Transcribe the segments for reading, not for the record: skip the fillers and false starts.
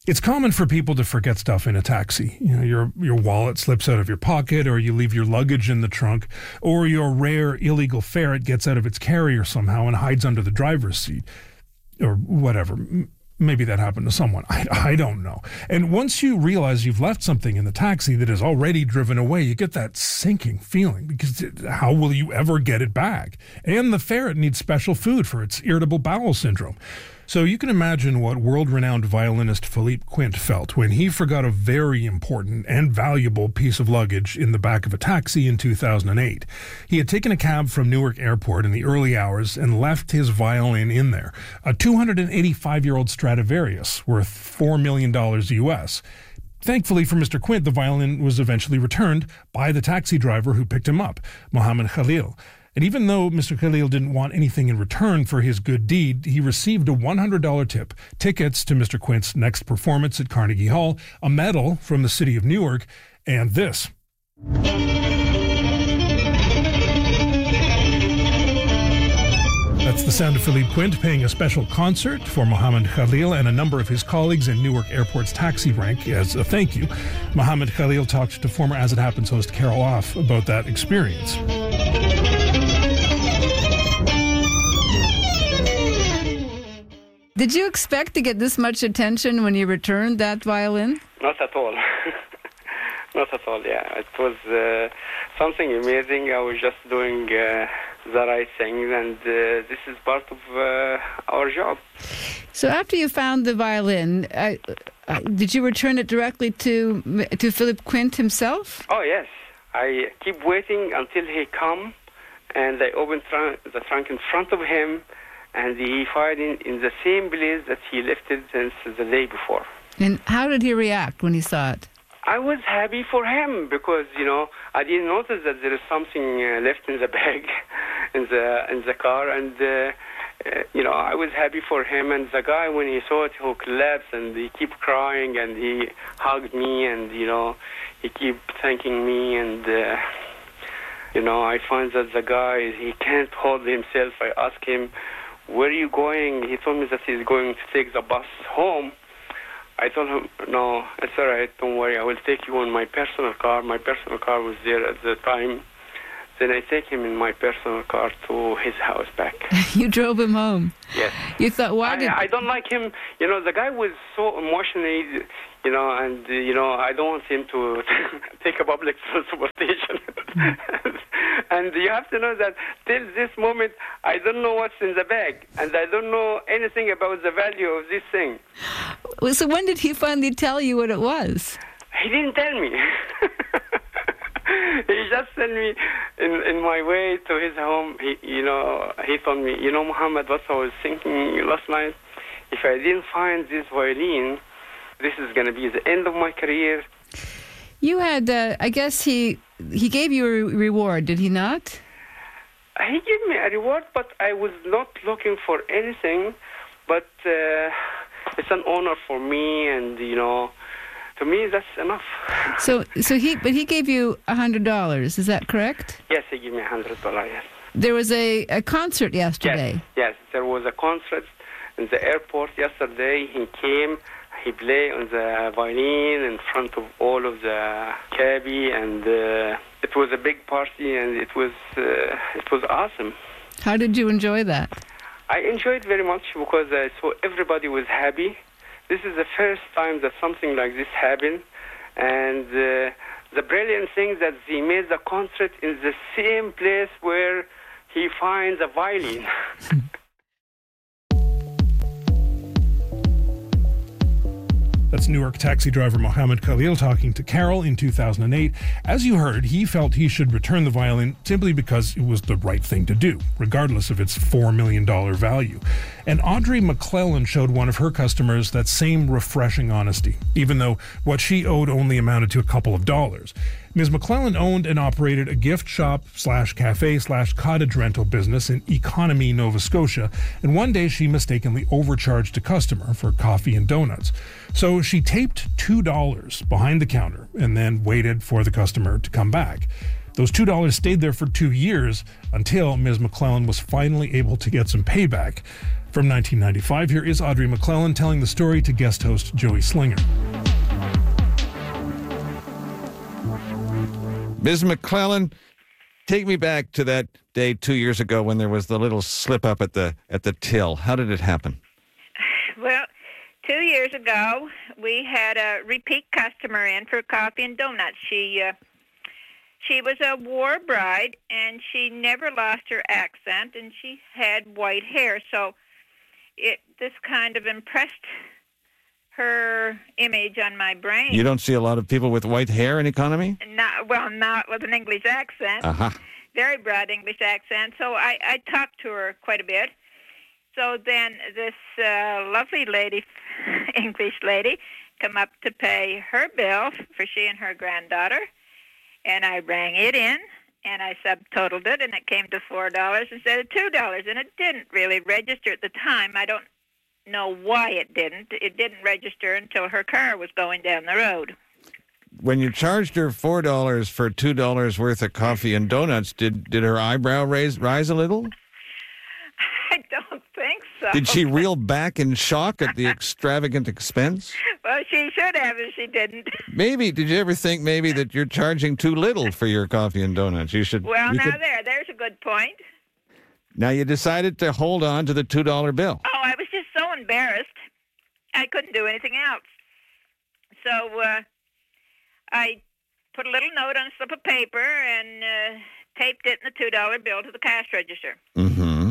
It's common for people to forget stuff in a taxi. Your wallet slips out of your pocket, or you leave your luggage in the trunk, or your rare illegal ferret gets out of its carrier somehow and hides under the driver's seat, or whatever. Maybe that happened to someone. I don't know. And once you realize you've left something in the taxi that is already driven away, you get that sinking feeling, because how will you ever get it back? And the ferret needs special food for its irritable bowel syndrome. So you can imagine what world-renowned violinist Philippe Quint felt when he forgot a very important and valuable piece of luggage in the back of a taxi in 2008. He had taken a cab from Newark Airport in the early hours and left his violin in there, a 285-year-old Stradivarius worth $4 million US. Thankfully for Mr. Quint, the violin was eventually returned by the taxi driver who picked him up, Mohammed Khalil. And even though Mr. Khalil didn't want anything in return for his good deed, he received a $100 tip, tickets to Mr. Quint's next performance at Carnegie Hall, a medal from the city of Newark, and this. That's the sound of Philippe Quint paying a special concert for Mohammed Khalil and a number of his colleagues in Newark Airport's taxi rank as a thank you. Mohammed Khalil talked to former As It Happens host Carol Off about that experience. Did you expect to get this much attention when you returned that violin? Not at all. Not at all, yeah. It was something amazing. I was just doing the right thing, and this is part of our job. So after you found the violin, did you return it directly to Philippe Quint himself? Oh, yes. I keep waiting until he come, and I open the trunk in front of him, and he find it in the same place that he left it since the day before. And how did he react when he saw it? I was happy for him because, I didn't notice that there is something left in the bag, in the car, and, I was happy for him. And the guy, when he saw it, he collapsed, and he kept crying, and he hugged me, and, he kept thanking me, and, I find that the guy, he can't hold himself. I asked him, where are you going? He told me that he's going to take the bus home. I told him, no, it's all right, don't worry, I will take you in my personal car. My personal car was there at the time. Then I take him in my personal car to his house back. You drove him home? Yes. You thought, I don't like him. The guy was so emotional, and, I don't want him to take a public transportation. And you have to know that till this moment, I don't know what's in the bag, and I don't know anything about the value of this thing. So when did he finally tell you what it was? He didn't tell me. He just sent me in my way to his home. He told me, Muhammad, what I was thinking last night, if I didn't find this violin, this is going to be the end of my career. You had, I guess he gave you a reward, did he not? He gave me a reward, but I was not looking for anything. But it's an honor for me, and, to me, that's enough. So he gave you $100, is that correct? Yes, he gave me $100, yes. There was a concert yesterday. Yes, there was a concert in the airport yesterday. He came, he played on the violin in front of all of the cabbie, and it was a big party, and it was awesome. How did you enjoy that? I enjoyed very much because I saw everybody was happy. This is the first time that something like this happened, and the brilliant thing that he made the concert in the same place where he finds a violin. That's Newark taxi driver Mohammed Khalil talking to Carol in 2008. As you heard, he felt he should return the violin simply because it was the right thing to do, regardless of its $4 million value. And Audrey McClellan showed one of her customers that same refreshing honesty, even though what she owed only amounted to a couple of dollars. Ms. McClellan owned and operated a gift shop/cafe/cottage rental business in Economy, Nova Scotia, and one day she mistakenly overcharged a customer for coffee and donuts. So she taped $2 behind the counter and then waited for the customer to come back. Those $2 stayed there for 2 years until Ms. McClellan was finally able to get some payback. From 1995, here is Audrey McClellan telling the story to guest host Joey Slinger. Ms. McClellan, take me back to that day 2 years ago when there was the little slip up at the till. How did it happen? Well, 2 years ago, we had a repeat customer in for coffee and donuts. She was a war bride, and she never lost her accent, and she had white hair. So this kind of impressed her image on my brain. You don't see a lot of people with white hair in economy? Not with an English accent. Uh-huh. Very broad English accent. So I talked to her quite a bit. So then this lovely lady, English lady, come up to pay her bill for she and her granddaughter. And I rang it in, and I subtotaled it, and it came to $4 instead of $2. And it didn't really register at the time. I don't know why it didn't. It didn't register until her car was going down the road. When you charged her $4 for $2 worth of coffee and donuts, did her eyebrow rise a little? I don't think so. Did she reel back in shock at the extravagant expense? Well, she should have if she didn't. Maybe. Did you ever think maybe that you're charging too little for your coffee and donuts? There's a good point. Now you decided to hold on to the $2 bill. Oh, I was just so embarrassed. I couldn't do anything else. So I put a little note on a slip of paper and taped it in the $2 bill to the cash register. Mm-hmm.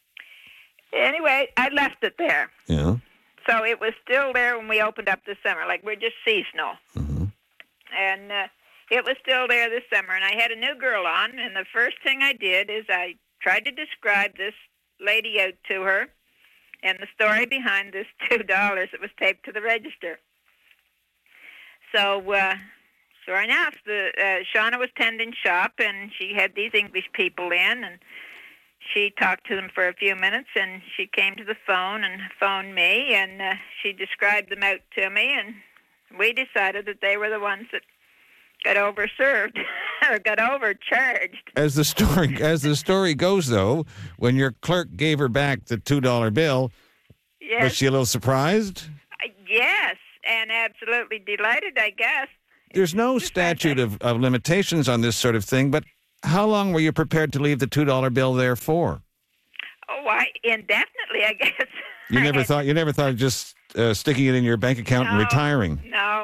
Anyway, I left it there. Yeah. So it was still there when we opened up this summer. Like, we're just seasonal. Mm-hmm. And it was still there this summer. And I had a new girl on, and the first thing I did is I tried to describe this lady out to her and the story behind this $2 that was taped to the register. So, sure enough, Shauna was tending shop, and she had these English people in, and she talked to them for a few minutes, and she came to the phone and phoned me, and she described them out to me, and we decided that they were the ones that got overserved or got overcharged. As the story goes, though, when your clerk gave her back the $2 bill, yes. Was she a little surprised? Yes, and absolutely delighted, I guess. There's no statute of limitations on this sort of thing, but how long were you prepared to leave the $2 bill there for? Oh, indefinitely, I guess. You never thought of just sticking it in your bank account and retiring? No,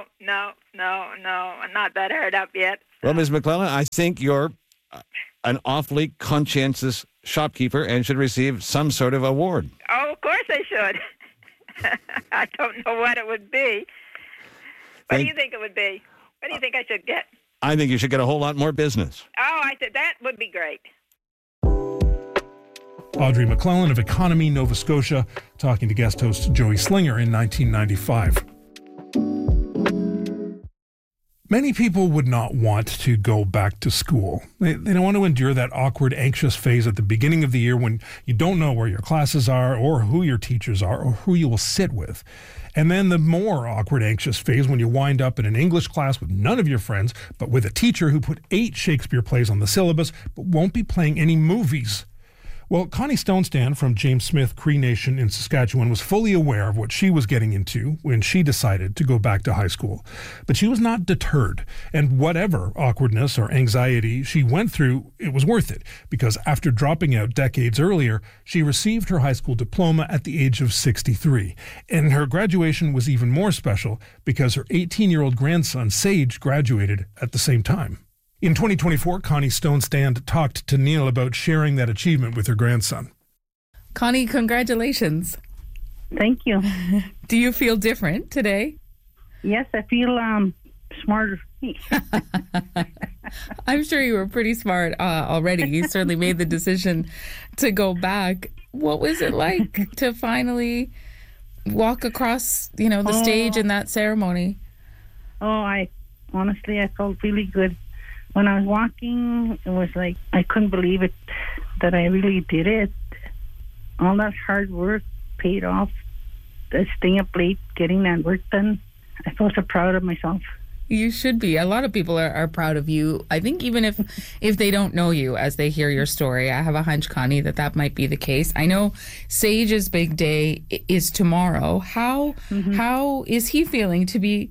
I'm not that hard up yet. Well, Ms. McClellan, I think you're an awfully conscientious shopkeeper and should receive some sort of award. Oh, of course I should. I don't know what it would be. What do you think it would be? What do you think I should get? I think you should get a whole lot more business. Oh, I said that would be great. Audrey McClellan of Economy, Nova Scotia, talking to guest host Joey Slinger in 1995. Many people would not want to go back to school. They don't want to endure that awkward, anxious phase at the beginning of the year when you don't know where your classes are or who your teachers are or who you will sit with. And then the more awkward, anxious phase when you wind up in an English class with none of your friends, but with a teacher who put 8 Shakespeare plays on the syllabus but won't be playing any movies. Well, Connie Stonestand from James Smith Cree Nation in Saskatchewan was fully aware of what she was getting into when she decided to go back to high school. But she was not deterred, and whatever awkwardness or anxiety she went through, it was worth it, because after dropping out decades earlier, she received her high school diploma at the age of 63. And her graduation was even more special because her 18-year-old grandson, Sage, graduated at the same time. In 2024, Connie Stonestand talked to Neil about sharing that achievement with her grandson. Connie, congratulations. Thank you. Do you feel different today? Yes, I feel smarter. I'm sure you were pretty smart already. You certainly made the decision to go back. What was it like to finally walk across, the stage in that ceremony? I felt really good. When I was walking, it was like I couldn't believe it, that I really did it. All that hard work paid off. Staying up late, getting that work done. I felt so proud of myself. You should be. A lot of people are proud of you. I think even if they don't know you as they hear your story, I have a hunch, Connie, that might be the case. I know Sage's big day is tomorrow. How is he feeling to be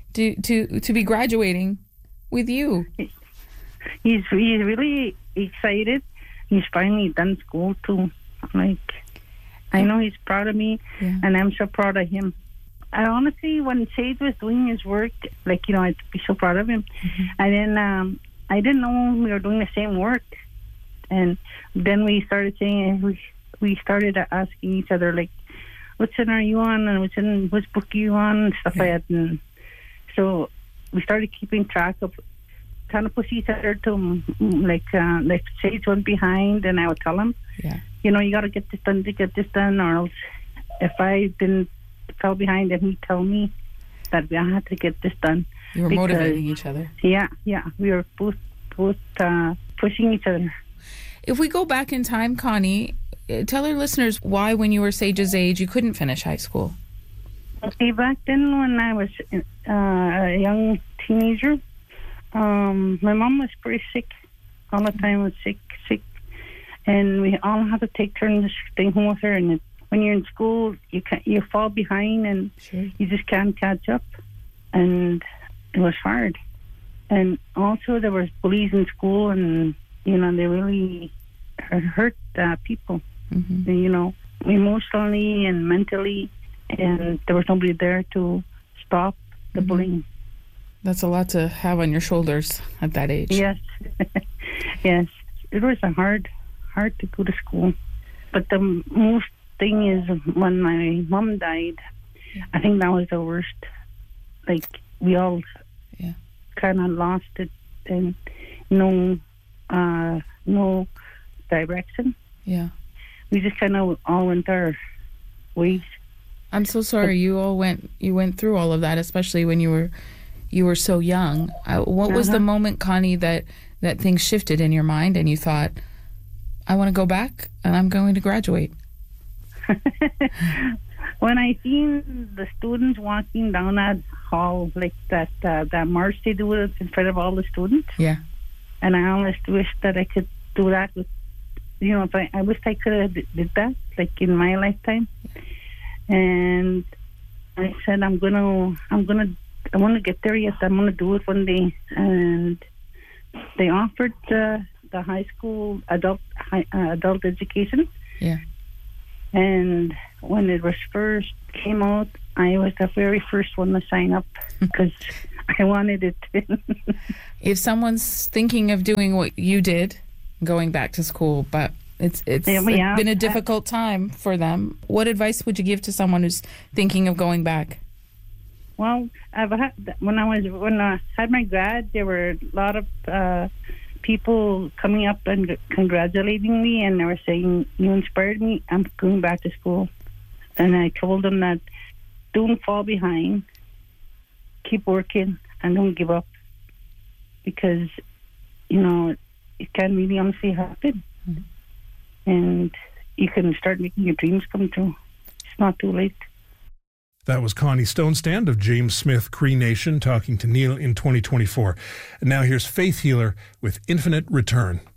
graduating with you? He's really excited. He's finally done school too. Like, I know he's proud of me, and I'm so proud of him. I honestly, when Sage was doing his work, like, I'd be so proud of him. And then I didn't know we were doing the same work. And then we started saying, we started asking each other, like, what center are you on? And which book are you on? And stuff like that. And so we started keeping track of, kind of push each other to, like Sage went behind, and I would tell him, you got to get this done, or else if I didn't fell behind, and he'd tell me that I had to get this done. You were motivating each other. Yeah, we were both pushing each other. If we go back in time, Connie, tell our listeners why, when you were Sage's age, you couldn't finish high school. Okay, back then when I was a young teenager, my mom was pretty sick. All the time was sick, and we all had to take turns staying home with her. And when you're in school, you fall behind, and you just can't catch up, and it was hard. And also there was bullies in school, and they really hurt people, emotionally and mentally, and there was nobody there to stop the bullying. That's a lot to have on your shoulders at that age. Yes. Yes. It was hard to go to school. But the most thing is, when my mom died, I think that was the worst. Like, we all kind of lost it, and no direction. Yeah. We just kind of all went our ways. I'm so sorry you went through all of that, especially when you were so young. What was the moment, Connie, that things shifted in your mind and you thought, I want to go back and I'm going to graduate? When I seen the students walking down that hall, like that march they do it in front of all the students. Yeah. And I almost wish that I could do that with, I wish I could have did that, like, in my lifetime. And I said, I want to get there yet. I'm going to do it one day. And they offered the high school adult education. Yeah. And when it was first came out, I was the very first one to sign up because I wanted it. If someone's thinking of doing what you did, going back to school, but it's been a difficult time for them, what advice would you give to someone who's thinking of going back? Well, when I had my grad, there were a lot of people coming up and congratulating me, and they were saying, "You inspired me. I'm going back to school." And I told them that don't fall behind, keep working, and don't give up, because it can really honestly happen, and you can start making your dreams come true. It's not too late. That was Connie Stonestand of James Smith Cree Nation talking to Neil in 2024. And now here's Faith Healer with Infinite Return.